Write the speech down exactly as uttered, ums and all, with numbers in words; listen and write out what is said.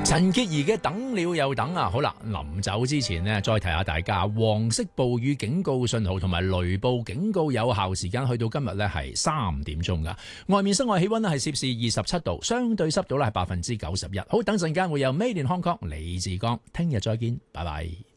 陳潔儀嘅等了又等啊，好啦，臨走之前呢，再提下大家，黃色暴雨警告信號同埋雷暴警告有效時間去到今日呢係三點鐘噶。外面室外氣溫呢係攝氏二十七度，相對濕度呢係百分之九十一。好，等陣間會有 Made in Hong Kong 李志剛，聽日再見，拜拜。